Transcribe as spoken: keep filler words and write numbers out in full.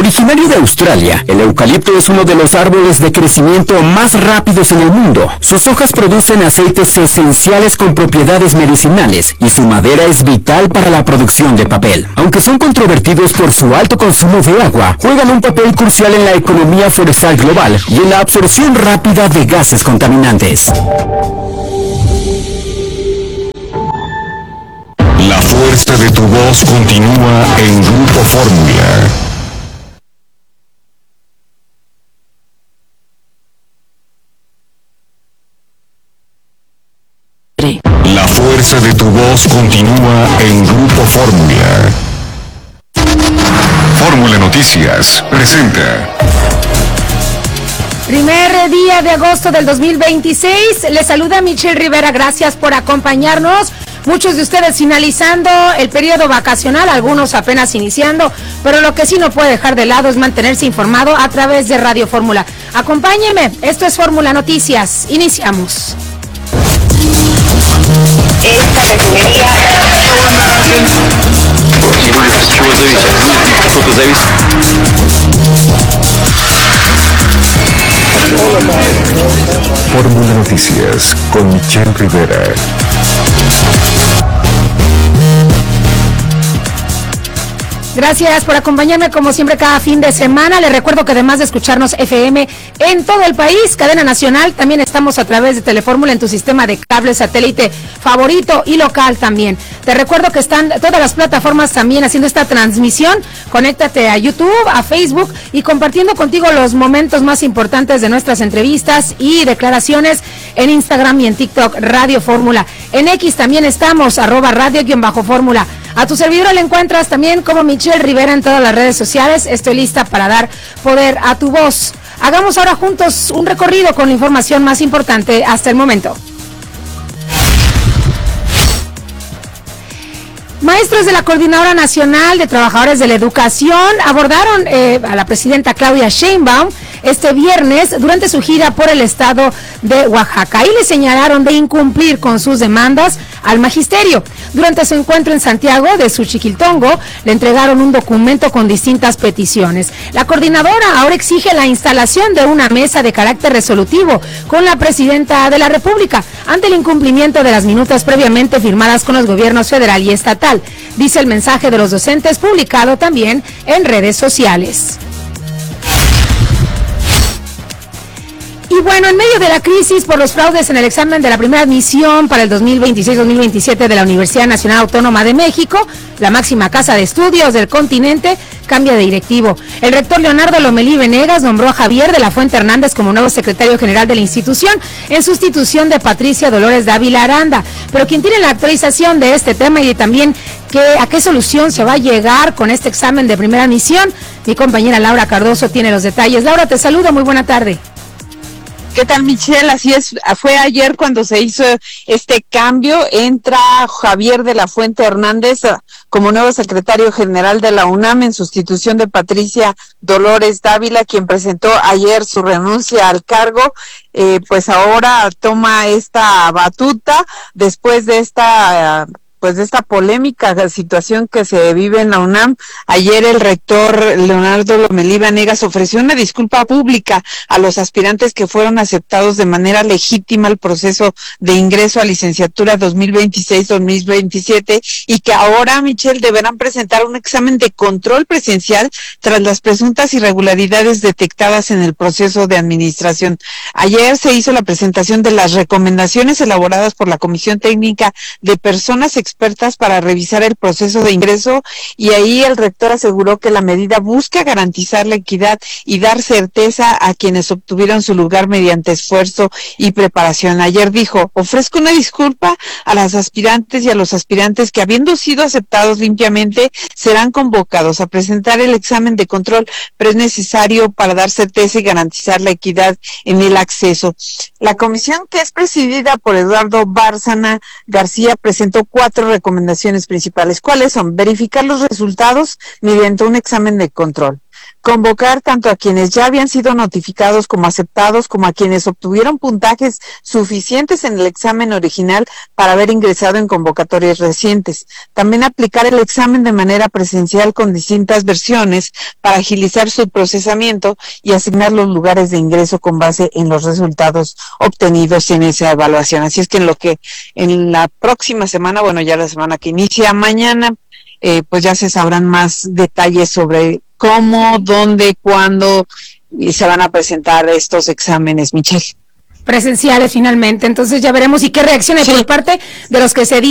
Originario de Australia, el eucalipto es uno de los árboles de crecimiento más rápidos en el mundo. Sus hojas producen aceites esenciales con propiedades medicinales y su madera es vital para la producción de papel. Aunque son controvertidos por su alto consumo de agua, juegan un papel crucial en la economía forestal global y en la absorción rápida de gases contaminantes. La fuerza de tu voz continúa en Grupo Fórmula. La fuerza de tu voz continúa en Grupo Fórmula. Fórmula Noticias presenta. Primer día de agosto del dos mil veintiséis, les saluda Michelle Rivera, gracias por acompañarnos. Muchos de ustedes finalizando el periodo vacacional, algunos apenas iniciando, pero lo que sí no puede dejar de lado es mantenerse informado a través de Radio Fórmula. Acompáñenme, esto es Fórmula Noticias, iniciamos. Esta refinería Fórmula Noticias con Michelle Rivera. Gracias por acompañarme como siempre cada fin de semana. Les recuerdo que además de escucharnos F M en todo el país, cadena nacional, también estamos a través de Telefórmula en tu sistema de cable satélite favorito y local también. Te recuerdo que están todas las plataformas también haciendo esta transmisión. Conéctate a YouTube, a Facebook y compartiendo contigo los momentos más importantes de nuestras entrevistas y declaraciones en Instagram y en TikTok, Radio Fórmula. En X también estamos, arroba radio-fórmula. A tu servidor le encuentras también como Michelle Rivera en todas las redes sociales. Estoy lista para dar poder a tu voz. Hagamos ahora juntos un recorrido con la información más importante hasta el momento. Maestros de la Coordinadora Nacional de Trabajadores de la Educación abordaron eh, a la presidenta Claudia Sheinbaum este viernes durante su gira por el estado de Oaxaca y le señalaron de incumplir con sus demandas al magisterio. Durante su encuentro en Santiago de Suchiquiltongo le entregaron un documento con distintas peticiones. La coordinadora ahora exige la instalación de una mesa de carácter resolutivo con la presidenta de la República ante el incumplimiento de las minutas previamente firmadas con los gobiernos federal y estatal, dice el mensaje de los docentes publicado también en redes sociales. Y bueno, en medio de la crisis por los fraudes en el examen de la primera admisión para el dos mil veintiséis dos mil veintisiete de la Universidad Nacional Autónoma de México, la máxima casa de estudios del continente cambia de directivo. El rector Leonardo Lomelí Venegas nombró a Javier de la Fuente Hernández como nuevo secretario general de la institución en sustitución de Patricia Dolores Dávila Aranda. Pero quien tiene la actualización de este tema y de también que, a qué solución se va a llegar con este examen de primera admisión, mi compañera Laura Cardoso tiene los detalles. Laura, te saludo, muy buena tarde. ¿Qué tal, Michelle? Así es, fue ayer cuando se hizo este cambio. Entra Javier de la Fuente Hernández como nuevo secretario general de la UNAM en sustitución de Patricia Dolores Dávila, quien presentó ayer su renuncia al cargo. Eh, pues ahora toma esta batuta después de esta... Uh, pues de esta polémica situación que se vive en la UNAM. Ayer el rector Leonardo Lomelí Venegas ofreció una disculpa pública a los aspirantes que fueron aceptados de manera legítima al proceso de ingreso a licenciatura dos mil veintiséis dos mil veintisiete y que ahora, Michelle, deberán presentar un examen de control presencial tras las presuntas irregularidades detectadas en el proceso de administración. Ayer se hizo la presentación de las recomendaciones elaboradas por la Comisión Técnica de Personas expertas para revisar el proceso de ingreso, y ahí el rector aseguró que la medida busca garantizar la equidad y dar certeza a quienes obtuvieron su lugar mediante esfuerzo y preparación. Ayer dijo: ofrezco una disculpa a las aspirantes y a los aspirantes que, habiendo sido aceptados limpiamente, serán convocados a presentar el examen de control, pero es necesario para dar certeza y garantizar la equidad en el acceso. La comisión, que es presidida por Eduardo Bárcena García, presentó cuatro recomendaciones principales. ¿Cuáles son? Verificar los resultados mediante un examen de control. convocar tanto a quienes ya habían sido notificados como aceptados, como a quienes obtuvieron puntajes suficientes en el examen original para haber ingresado en convocatorias recientes. También aplicar el examen de manera presencial con distintas versiones para agilizar su procesamiento y asignar los lugares de ingreso con base en los resultados obtenidos en esa evaluación. Así es que en lo que en la próxima semana, bueno, ya la semana que inicia mañana, eh, pues ya se sabrán más detalles sobre cómo, dónde, cuándo se van a presentar estos exámenes, Michelle. Presenciales finalmente, entonces ya veremos y qué reacción hay Sí. por parte de los que se